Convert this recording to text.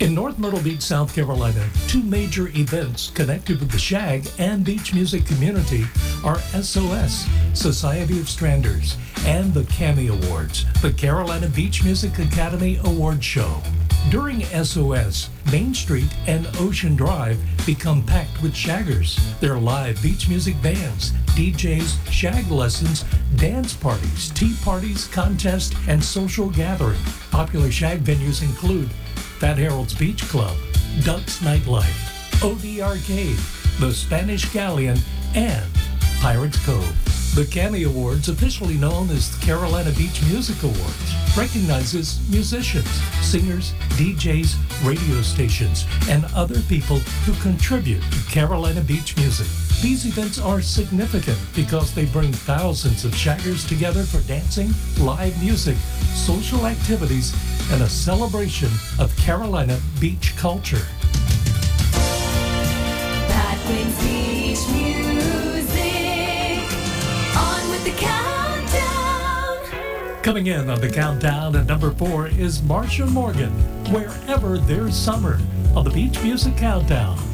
In North Myrtle Beach, South Carolina, two major events connected with the Shag and beach music community are SOS, Society of Stranders, and the CAMI Awards, the Carolina Beach Music Academy Award Show. During SOS, Main Street and Ocean Drive become packed with shaggers. There are live beach music bands, DJs, shag lessons, dance parties, tea parties, contests, and social gathering. Popular shag venues include Fat Harold's Beach Club, Duck's Nightlife, OD Arcade, the Spanish Galleon, and Pirates Cove. The CAMI Awards, officially known as the Carolina Beach Music Awards, recognizes musicians, singers, DJs, radio stations, and other people who contribute to Carolina beach music. These events are significant because they bring thousands of shaggers together for dancing, live music, social activities, and a celebration of Carolina beach culture. That brings beach music. On with the countdown. Coming in on the countdown at number 4 is Marsha Morgan, Wherever There's Summer, on the Beach Music Countdown.